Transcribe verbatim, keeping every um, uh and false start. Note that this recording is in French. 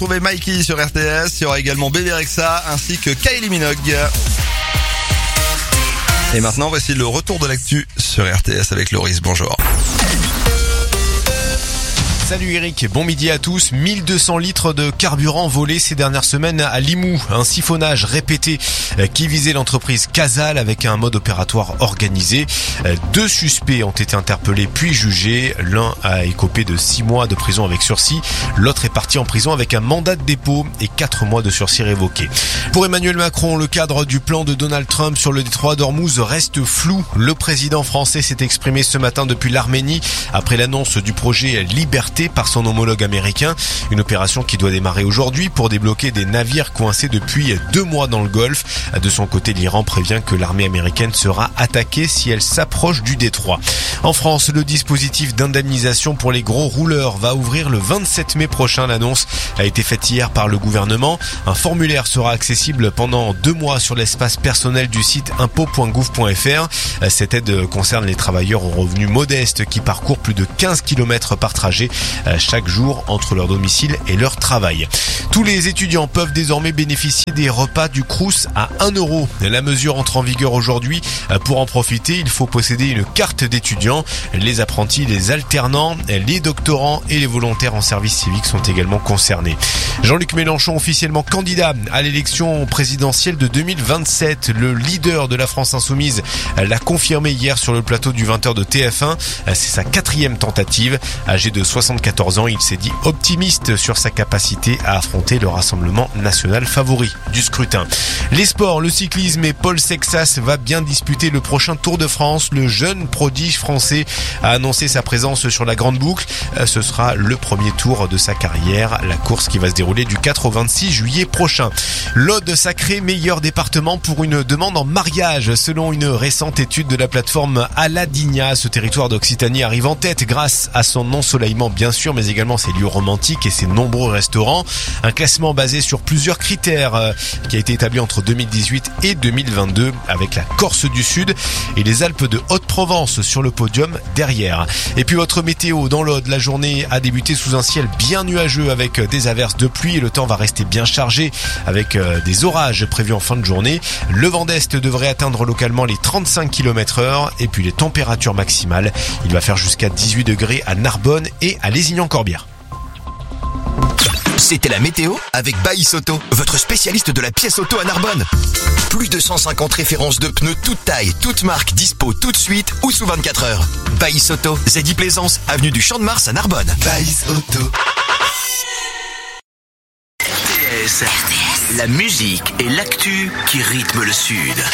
Trouvez Mikey sur R T S, il y aura également Bébé Rexha ainsi que Kylie Minogue. Et maintenant, voici le retour de l'actu sur R T S avec Loris. Bonjour. Salut Eric, bon midi à tous. mille deux cents litres de carburant volés ces dernières semaines à Limoux. Un siphonnage répété qui visait l'entreprise Casal avec un mode opératoire organisé. Deux suspects ont été interpellés puis jugés. L'un a écopé de six mois de prison avec sursis. L'autre est parti en prison avec un mandat de dépôt et quatre mois de sursis révoqués. Pour Emmanuel Macron, le cadre du plan de Donald Trump sur le détroit d'Ormuz reste flou. Le président français s'est exprimé ce matin depuis l'Arménie après l'annonce du projet Liberté par son homologue américain. Une opération qui doit démarrer aujourd'hui pour débloquer des navires coincés depuis deux mois dans le Golfe. De son côté, l'Iran prévient que l'armée américaine sera attaquée si elle s'approche du détroit. En France, le dispositif d'indemnisation pour les gros rouleurs va ouvrir le vingt-sept mai prochain. L'annonce a été faite hier par le gouvernement. Un formulaire sera accessible pendant deux mois sur l'espace personnel du site impôt point gouv point f r. Cette aide concerne les travailleurs aux revenus modestes qui parcourent plus de quinze kilomètres par trajet chaque jour entre leur domicile et leur travail. Tous les étudiants peuvent désormais bénéficier des repas du Crous à un euro. La mesure entre en vigueur aujourd'hui. Pour en profiter, il faut posséder une carte d'étudiant. Les apprentis, les alternants, les doctorants et les volontaires en service civique sont également concernés. Jean-Luc Mélenchon, officiellement candidat à l'élection présidentielle de deux mille vingt-sept. Le leader de la France Insoumise l'a confirmé hier sur le plateau du vingt heures de T F un. C'est sa quatrième tentative. Âgé de soixante-quatorze ans, il s'est dit optimiste sur sa capacité à affronter le Rassemblement national favori du scrutin. Les sports, le cyclisme et Paul Sexas va bien disputer le prochain Tour de France. Le jeune prodige français a annoncé sa présence sur la Grande Boucle. Ce sera le premier tour de sa carrière. La course qui va se dérouler du quatre au vingt-six juillet prochain. L'Aude sacré meilleur département pour une demande en mariage. Selon une récente étude de la plateforme Aladinia, ce territoire d'Occitanie arrive en tête grâce à son ensoleillement bien sûr, mais également ses lieux romantiques et ses nombreux restaurants. Un classement basé sur plusieurs critères euh, qui a été établi entre deux mille dix-huit et deux mille vingt-deux avec la Corse du Sud et les Alpes de Haute-Provence sur le podium derrière. Et puis votre météo dans l'Aude, la journée a débuté sous un ciel bien nuageux avec des averses de pluie et le temps va rester bien chargé avec euh, des orages prévus en fin de journée. Le vent d'Est devrait atteindre localement les trente-cinq kilomètres heure et puis les températures maximales. Il va faire jusqu'à dix-huit degrés à Narbonne et à Lézignan-Corbière. C'était la météo avec Baïs Auto, votre spécialiste de la pièce auto à Narbonne. Plus de cent cinquante références de pneus toutes tailles, toutes marques, dispo tout de suite ou sous vingt-quatre heures. Baïs Auto, Zeddy Plaisance, avenue du Champ de Mars à Narbonne. Baïs Auto. R T S, la musique et l'actu qui rythment le Sud.